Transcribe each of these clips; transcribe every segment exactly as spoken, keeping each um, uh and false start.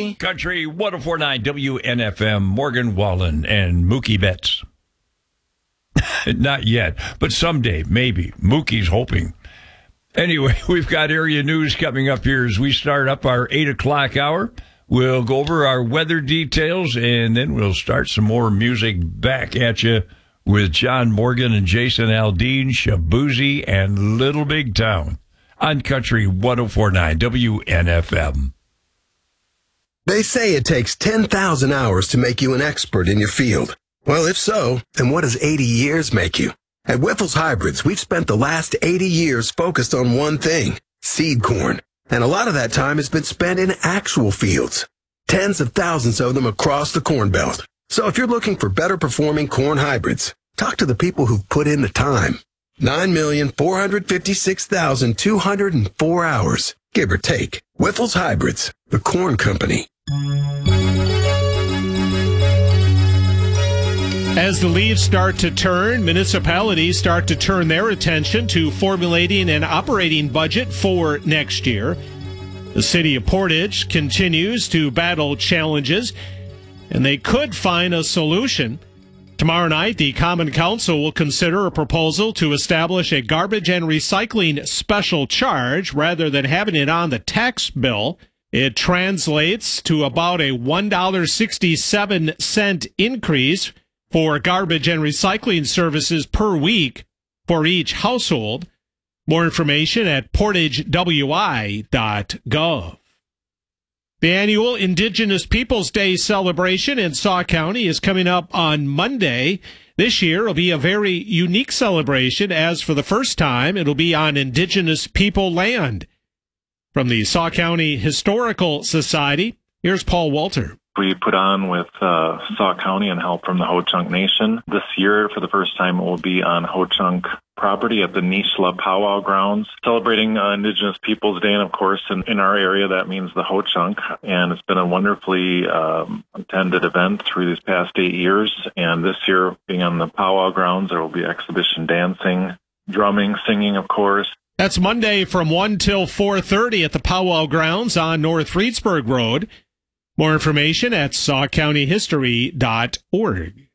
me. Country one oh four point nine W N F M, Morgan Wallen and Mookie Betts. Not yet, but someday, maybe. Mookie's hoping. Anyway, we've got area news coming up here as we start up our eight o'clock hour. We'll go over our weather details, and then we'll start some more music back at you with John Morgan and Jason Aldean, Shabuzi, and Little Big Town on Country one oh four point nine W N F M. They say it takes ten thousand hours to make you an expert in your field. Well, if so, then what does eighty years make you? At Wyffels Hybrids, we've spent the last eighty years focused on one thing, seed corn. And a lot of that time has been spent in actual fields. Tens of thousands of them across the Corn Belt. So if you're looking for better performing corn hybrids, talk to the people who've put in the time. nine million four hundred fifty-six thousand two hundred four hours, give or take. Wyffels Hybrids, the corn company. As the leaves start to turn, municipalities start to turn their attention to formulating an operating budget for next year. The city of Portage continues to battle challenges, and they could find a solution. Tomorrow night, the Common Council will consider a proposal to establish a garbage and recycling special charge rather than having it on the tax bill. It translates to about a one dollar and sixty-seven cents increase for garbage and recycling services per week for each household. More information at portage w i dot gov. The annual Indigenous Peoples Day celebration in Sauk County is coming up on Monday. This year will be a very unique celebration, as for the first time it'll be on Indigenous people land. From the Sauk County Historical Society, here's Paul Walter. We put on with uh, Sauk County and help from the Ho-Chunk Nation. This year, for the first time, it will be on Ho-Chunk property at the Nishla Powwow Grounds, celebrating uh, Indigenous Peoples Day. And, of course, in, in our area, that means the Ho-Chunk. And it's been a wonderfully um, attended event through these past eight years. And this year, being on the Powwow Grounds, there will be exhibition dancing, drumming, singing, of course. That's Monday from one till four thirty at the Powwow Grounds on North Reedsburg Road. More information at sauk county history dot org.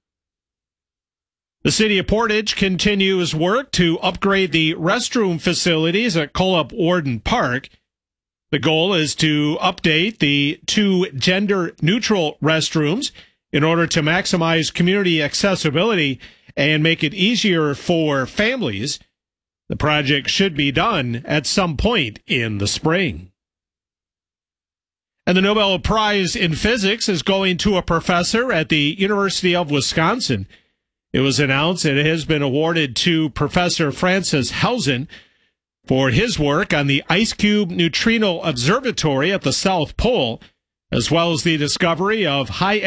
The City of Portage continues work to upgrade the restroom facilities at Cullop Warden Park. The goal is to update the two gender-neutral restrooms in order to maximize community accessibility and make it easier for families. The project should be done at some point in the spring. And the Nobel Prize in Physics is going to a professor at the University of Wisconsin. It was announced that it has been awarded to Professor Francis Hausen for his work on the Ice Cube Neutrino Observatory at the South Pole, as well as the discovery of high